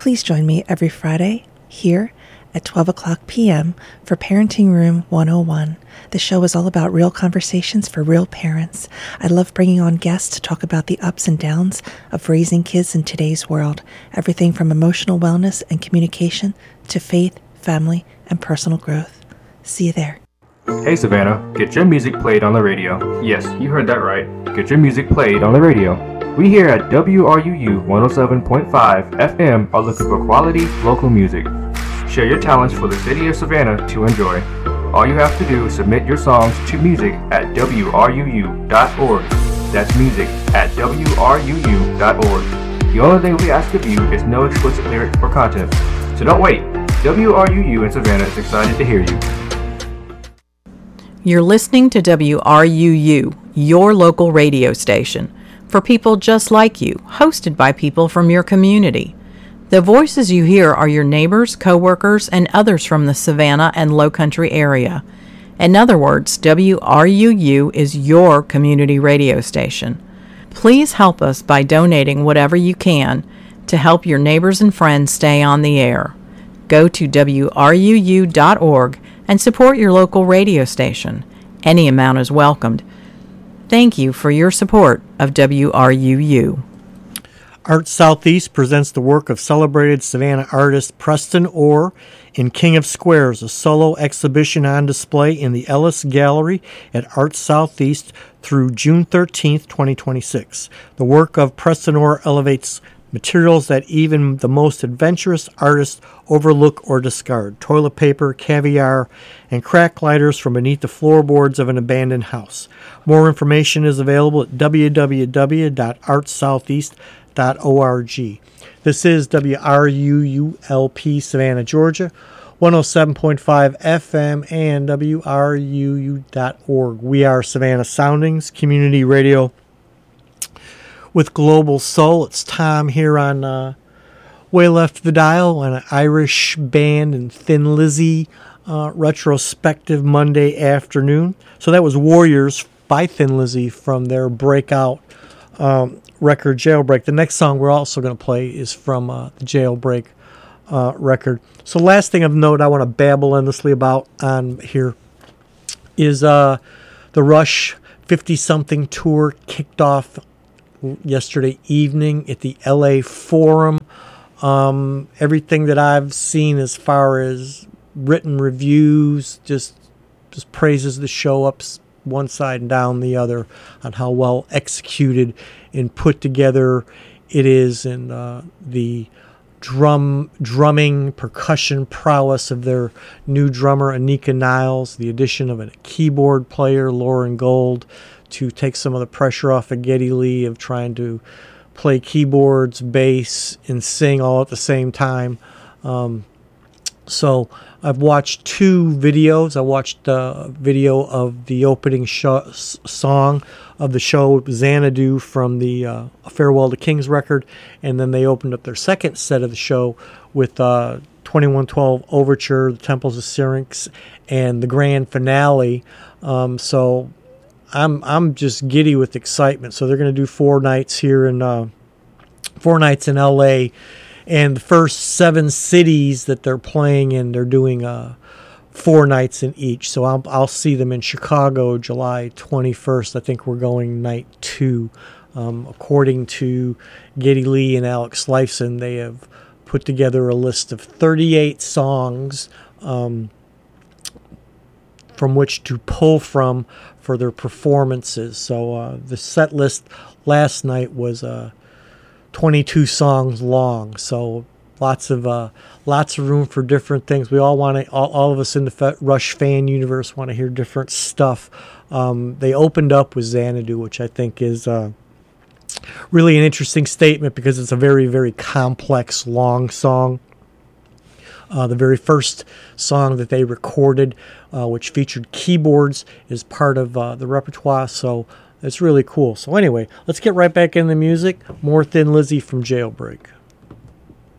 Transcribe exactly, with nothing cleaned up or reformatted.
Please join me every Friday here at twelve o'clock p.m. for Parenting Room one oh one. The show is all about real conversations for real parents. I love bringing on guests to talk about the ups and downs of raising kids in today's world. Everything from emotional wellness and communication to faith, family, and personal growth. See you there. Hey Savannah, get your music played on the radio. Yes, you heard that right. Get your music played on the radio. We here at W R U U one oh seven point five F M are looking for quality local music. Share your talents for the city of Savannah to enjoy. All you have to do is submit your songs to music at W R U U dot org. That's music at W R U U dot org. The only thing we ask of you is no explicit lyrics or content. So don't wait. W R U U in Savannah is excited to hear you. You're listening to W R U U, your local radio station, for people just like you, hosted by people from your community. The voices you hear are your neighbors, coworkers, and others from the Savannah and Lowcountry area. In other words, W R U U is your community radio station. Please help us by donating whatever you can to help your neighbors and friends stay on the air. Go to W R U U dot org and support your local radio station. Any amount is welcomed. Thank you for your support of W R U U. Art Southeast presents the work of celebrated Savannah artist Preston Orr in King of Squares, a solo exhibition on display in the Ellis Gallery at Art Southeast through June thirteenth, twenty twenty-six. The work of Preston Orr elevates materials that even the most adventurous artists overlook or discard: toilet paper, caviar, and crack lighters from beneath the floorboards of an abandoned house. More information is available at w w w dot art southeast dot org. This is W R U U L P Savannah, Georgia, one oh seven point five F M and W R U U dot org. We are Savannah Soundings, community radio with global soul. It's Tom here on uh, Way Left the Dial on an Irish band and Thin Lizzy uh, retrospective Monday afternoon. So that was Warriors by Thin Lizzy from their breakout um, record Jailbreak. The next song we're also going to play is from uh, the Jailbreak uh, record. So last thing of note I want to babble endlessly about on here is uh, the Rush fifty-something tour kicked off yesterday evening at the L A Forum. Um, everything that I've seen as far as written reviews just just praises the show up one side and down the other on how well executed and put together it is, and uh, the drum drumming percussion prowess of their new drummer Anika Niles, the addition of a keyboard player Lauren Gold to take some of the pressure off of Geddy Lee of trying to play keyboards, bass, and sing all at the same time. Um, so I've watched two videos. I watched the video of the opening show, song of the show, Xanadu, from the uh, Farewell to Kings record, and then they opened up their second set of the show with uh, twenty-one twelve Overture, the Temples of Syrinx, and the grand finale. Um, so I'm I'm just giddy with excitement. So they're going to do four nights here in uh, four nights in L A, and the first seven cities that they're playing in, they're doing uh, four nights in each. So I'll I'll see them in Chicago, July twenty-first. I think we're going night two. Um, according to Geddy Lee and Alex Lifeson, they have put together a list of thirty-eight songs um, from which to pull from for their performances. So uh, the set list last night was uh, twenty-two songs long. So lots of uh, lots of room for different things. We all want to, all, all of us in the Rush fan universe want to hear different stuff. Um, they opened up with Xanadu, which I think is uh, really an interesting statement because it's a very, very complex, long song. Uh, the very first song that they recorded, uh, which featured keyboards, is part of uh, the repertoire, so it's really cool. So anyway, let's get right back in the music. More Thin Lizzy from Jailbreak.